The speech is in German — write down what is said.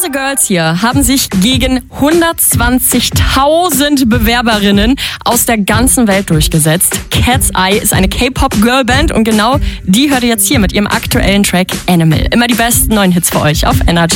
Unsere Girls hier haben sich gegen 120.000 Bewerberinnen aus der ganzen Welt durchgesetzt. Cat's Eye ist eine K-Pop-Girlband und genau die hört ihr jetzt hier mit ihrem aktuellen Track Animal. Immer die besten neuen Hits für euch auf Energy.